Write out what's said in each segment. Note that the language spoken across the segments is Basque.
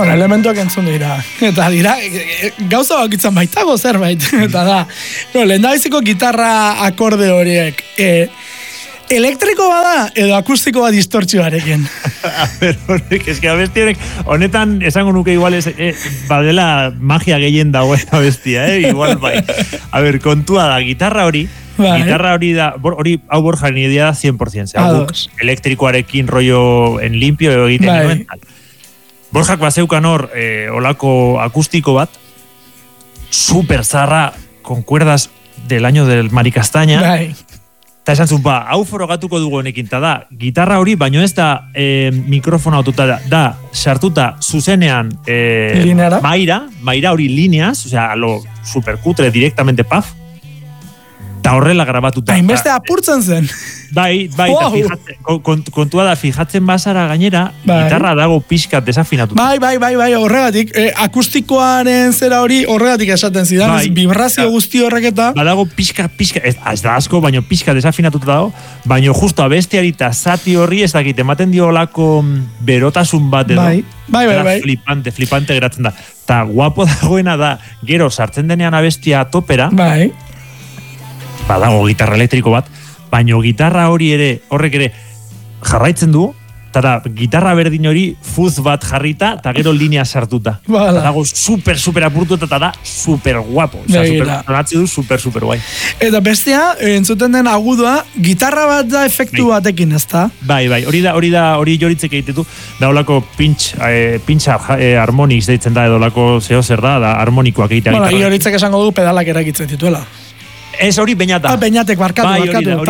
Bueno, elementuak entzun dira. Eta dira, gauza bakitzen baitago zerbait. Eta da, lehendabiziko gitarra akorde horiek. Elektriko bada edo akustiko bat distortzioarekin. A ver, horrek, eske abesti honek, honetan esango nuke igual badela magia gehien dagoen abestia, igual bai. A ver, kontua da, gitarra hori da, hau Borjaren idea da 100%, elektrikoarekin rollo en limpio edo egiten nuen. Borjak bazeukan hor, olako akustiko bat, super zarra, con cuerdas del año del Maricastaña. Eta esan zuen, hau forogatuko dugu honekin, eta da, gitarra hori, baino ez da mikrofona aututa da, sartuta zuzenean maira hori lineaz, osea, lo supercutre directamente paf, eta horrela grabatuta. Hainbeste apurtzen zen. Bai, kontua da, fijatzen bazara gainera, gitarra dago pixkat desafinatuta. Bai, horregatik, akustikoaren zera hori horregatik esaten zidan, vibrazio guzti horreketa. Badago pixka, ez da asko, baino pixka desafinatuta dago, baino justo abestiari eta zati horri ez dakit, ematen dio olako berotasun bat edo. Bai. Flipante geratzen da. Ta guapo dagoena da, gero sartzen denean abestia topera, badago gitarra elektriko bat, baino gitarra hori ere, horrek ere jarraitzen du, eta da, gitarra berdin hori fuz bat jarrita, eta gero linea sartuta. Dago super apurtuta, eta da super guapo. Super guai. Eta bestea, entzuten den agudua, gitarra bat da efektu batekin, ez da? Bai, hori joritzek egitetu, da olako pintxa harmonix deitzen da, edo olako zeo zer da harmonikoak egitea gitarra. Bueno, joritzek esango du pedalak erakitzen dituela. Ez hori Beñata. Beñatek barkatu.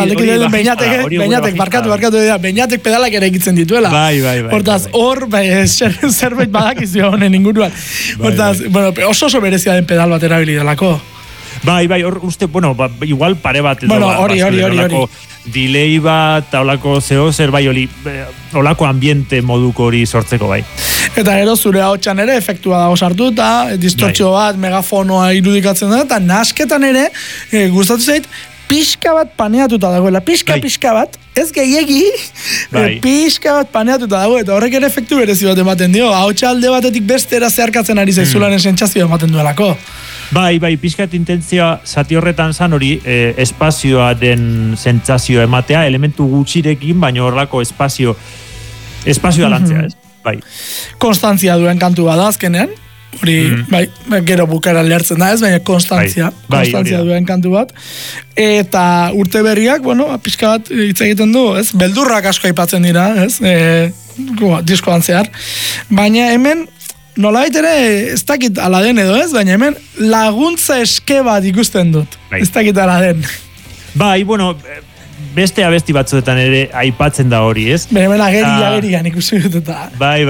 Beñatek pedalak ere egitzen dituela. Bai. Hortaz, hor, zerbait badakizio honen inguruan. Hortaz, oso berezia den pedal bat erabili delako. Bai, hor uste, igual pare bat. Hori. Delay bat, olako zeo zer bai, olako ambiente moduko hori sortzeko bai. Eta gero zure ahotsan ere efektua dago sartuta, distortzio bat, megafonoa irudikatzen da, eta nasketan ere, gustatu zait, pixka bat paneatuta dagoela, pixka bat, ez gehiegi, pixka bat paneatuta dago, eta horrek ere efektu berezi bat ematen dio, ahotsa alde batetik bestera zeharkatzen ari zaizularen sentsazio ematen duelako. Bai, pixkat intentzioa zati horretan zan hori espazioa den sentsazio ematea, elementu gutxirekin, baina horrelako espazioa lantzea, ez? Bai. Konstantzia duen kantu bada azkenean, hori, gero bukara lertzen da ez, baina konstantzia duen kantu bat. Eta urte berriak, pixka bat hitz egiten du, ez? Beldurrak asko aipatzen dira, ez? Diskoan zehar. Baina hemen, nolabait ere, ez dakit ala den edo ez, baina hemen laguntza eske bat ikusten dut. Ez dakit ala den. Bai, beste abesti batzuetan ere aipatzen da hori, ez? Hemen agerian ikusi dut eta... Bai.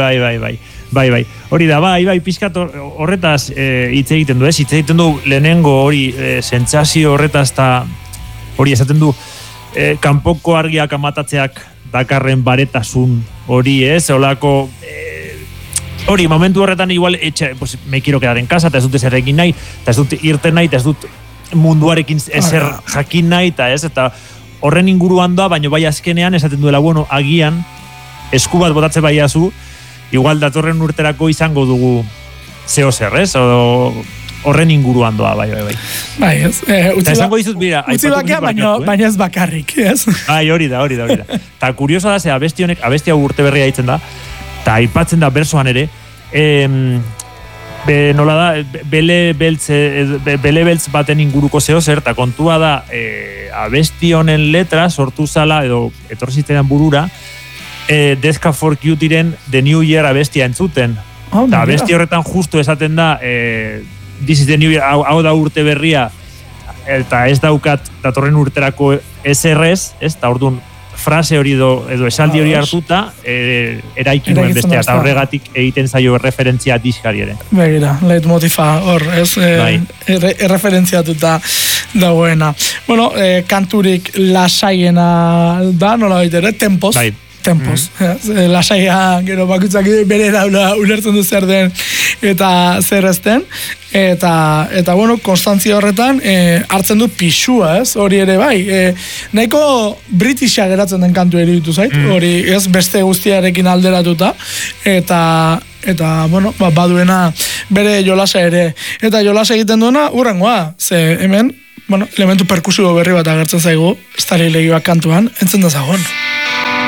Hori da, bai, pixkat horretaz hitz egiten du, ez? Hitz egiten du lehenengo hori sentsazio horretaz eta hori esaten du kanpoko argiak amatatzeak dakarren baretasun hori, ez? Olako... Hori, momentu horretan igual, me quiero quedar en casa, eta ez dut ezer egin nahi, eta ez dut irten nahi, eta ez dut munduarekin ezer jakin nahi, eta ez, eta horren inguruan da, baina bai azkenean esaten duela, agian, esku bat botatze baiazu, igual datorren urterako izango dugu zeo zer, ez? Horren inguruan doa, bai. Bai, ez. Utzi bakea, baina ez bakarrik, ez? Bai, hori da. Ta kuriosa da, ze abesti hau urte berria ditzen da, eta aipatzen da bersoan ere, nola da, bele beltz baten inguruko zeo zer, eta kontua da, abesti honen letra sortu zala, edo etorzitzen burura, Deska for Cutiren The New Year abestia entzuten. Eta abesti horretan justu esaten da, This is the New Year, hau da urte berria, eta ez daukat datorren urterako SRS, ez, eta orduan, frase hori edo esaldi hori hartuta eraiki nuen bestea, eta horregatik egiten zaio referentzia diskari ere. Begira, leitmotifa hor, ez? Erreferentziatuta dagoena. Kanturik lasaiena da, nola baitere, Tempos. Tempos. Lasaia, gero bakutzak bere daula ulertzen du zer den eta zer ez den. Eta konstantzia horretan hartzen du pixua, ez? Hori ere bai. Nahiko Britisha geratzen den kantu ere ditu zait. Hori ez beste guztiarekin alderatuta. Eta eta, bueno, baduena bere jolasa ere. Eta jolasa egiten duena, urrengoa, ze hemen, bueno, elementu perkusibo berri bat agertzen zaigu, Starry Legioak kantuan, entzun da zagon.